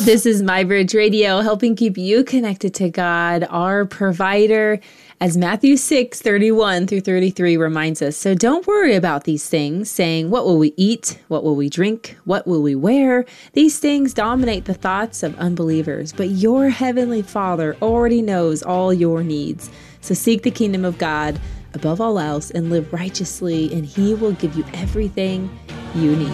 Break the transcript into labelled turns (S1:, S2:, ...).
S1: This is MyBridge Radio, helping keep you connected to God, our provider, as Matthew 6:31-33 reminds us. So don't worry about these things, saying, what will we eat? What will we drink? What will we wear? These things dominate the thoughts of unbelievers, but your heavenly Father already knows all your needs. So seek the kingdom of God above all else and live righteously, and He will give you everything you need.